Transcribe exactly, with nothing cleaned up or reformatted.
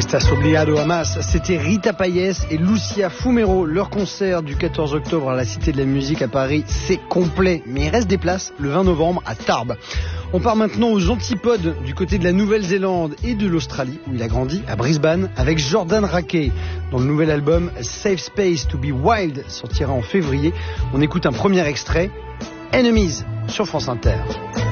Estás obligado a más. C'était Rita Payés et Lucia Fumero. Leur concert du quatorze octobre à la Cité de la Musique à Paris, c'est complet. Mais il reste des places le vingt novembre à Tarbes. On part maintenant aux antipodes du côté de la Nouvelle-Zélande et de l'Australie, où il a grandi, à Brisbane, avec Jordan Rakei. Dans le nouvel album Safe Space to be Wild, sortira en février. On écoute un premier extrait, Enemies, sur France Inter.